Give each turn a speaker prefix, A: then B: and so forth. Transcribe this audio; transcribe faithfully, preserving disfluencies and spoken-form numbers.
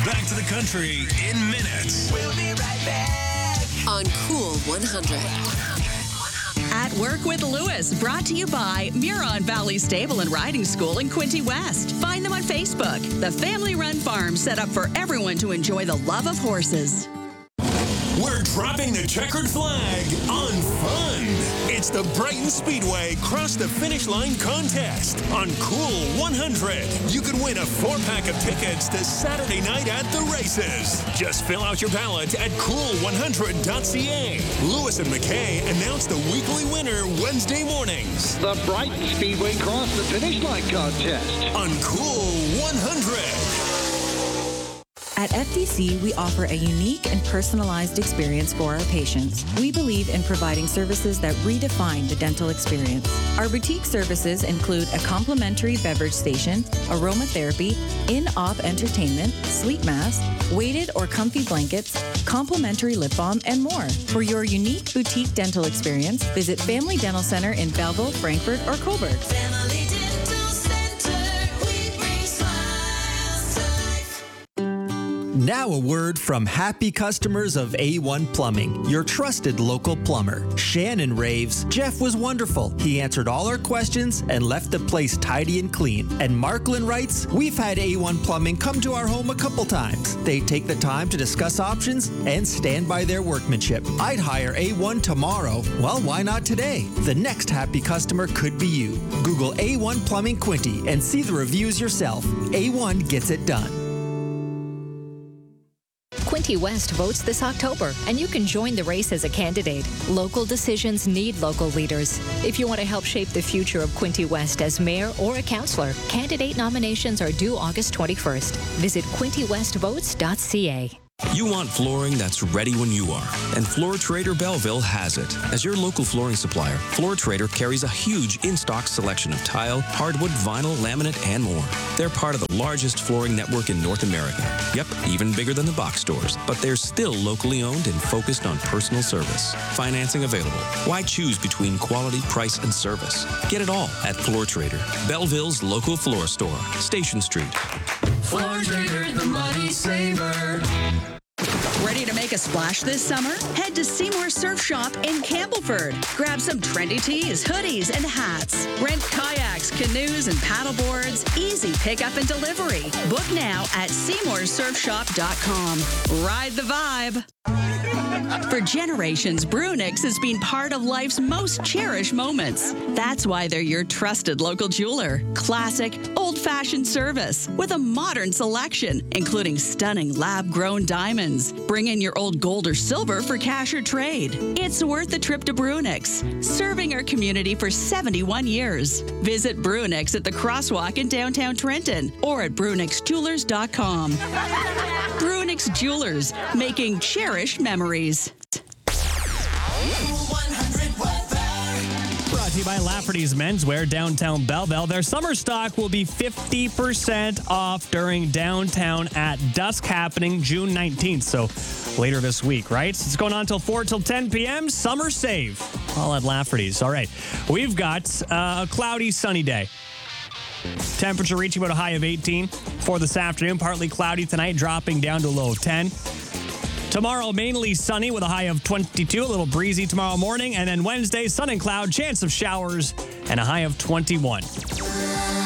A: back to the country in minutes.
B: We'll be right back
C: on Cool one hundred.
D: At Work with Lewis, brought to you by Muron Valley Stable and Riding School in Quinte West. Find them on Facebook. The family-run farm set up for everyone to enjoy the love of horses.
A: We're dropping the checkered flag on fun. It's the Brighton Speedway Cross the Finish Line contest on Cool one hundred. You can win a four-pack of tickets to Saturday night at the races. Just fill out your ballot at cool one hundred dot c a. Lewis and McKay announce the weekly winner Wednesday mornings.
E: The Brighton Speedway Cross the Finish Line contest
A: on Cool one hundred.
F: At F D C, we offer a unique and personalized experience for our patients. We believe in providing services that redefine the dental experience. Our boutique services include a complimentary beverage station, aromatherapy, in-op entertainment, sleep mask, weighted or comfy blankets, complimentary lip balm, and more. For your unique boutique dental experience, visit Family Dental Center in Belleville, Frankfurt, or Cobourg.
B: Family Dental Center, we bring smiles to life.
G: Now a word from happy customers of A one Plumbing, your trusted local plumber. Shannon raves, Jeff was wonderful. He answered all our questions and left the place tidy and clean. And Marklin writes, we've had A one Plumbing come to our home a couple times. They take the time to discuss options and stand by their workmanship. I'd hire A one tomorrow. Well, why not today? The next happy customer could be you. Google A one Plumbing Quinte and see the reviews yourself. A one gets it done.
H: Quinte West votes this October, and you can join the race as a candidate. Local decisions need local leaders. If you want to help shape the future of Quinte West as mayor or a councillor, candidate nominations are due August twenty-first. Visit quinte west votes dot c a.
I: You want flooring that's ready when you are, and Floor Trader Belleville has it. As your local flooring supplier, Floor Trader carries a huge in-stock selection of tile, hardwood, vinyl, laminate, and more. They're part of the largest flooring network in North America. Yep, even bigger than the box stores, but they're still locally owned and focused on personal service. Financing available. Why choose between quality, price, and service? Get it all at Floor Trader, Belleville's local floor store, Station Street.
B: Floor Trader, the money saver.
D: Ready to make a splash this summer? Head to Seymour Surf Shop in Campbellford. Grab some trendy tees, hoodies, and hats. Rent kayaks, canoes, and paddleboards. Easy pickup and delivery. Book now at seymour surf shop dot com. Ride the vibe. For generations, Brunix has been part of life's most cherished moments. That's why they're your trusted local jeweler. Classic, old-fashioned service with a modern selection, including stunning lab-grown diamonds. Bring in your old gold or silver for cash or trade. It's worth the trip to Brunix, serving our community for seventy-one years. Visit Brunix at the Crosswalk in downtown Trenton or at brunix jewelers dot com. Brunix Jewelers, making cherished memories.
J: Brought to you by Lafferty's Menswear, downtown Belleville. Their summer stock will be fifty percent off during Downtown at Dusk, happening June nineteenth. So later this week, right? It's going on till four till ten p.m. Summer save. All at Lafferty's. All right. We've got uh, a cloudy, sunny day. Temperature reaching about a high of eighteen for this afternoon. Partly cloudy tonight, dropping down to a low of ten. Tomorrow, mainly sunny with a high of twenty-two. A little breezy tomorrow morning. And then Wednesday, sun and cloud, chance of showers, and a high of twenty-one.